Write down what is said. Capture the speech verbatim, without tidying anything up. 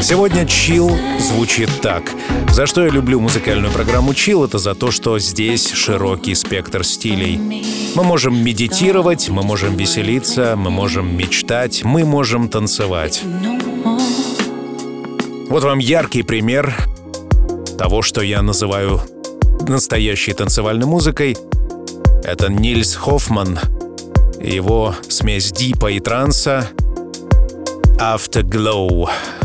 Сегодня Chill звучит так. За что я люблю музыкальную программу Chill, это за то, что здесь широкий спектр стилей. Мы можем медитировать, мы можем веселиться, мы можем мечтать, мы можем танцевать. Вот вам яркий пример того, что я называю настоящей танцевальной музыкой. Это Нильс Хоффман, его смесь дипа и транса «Afterglow».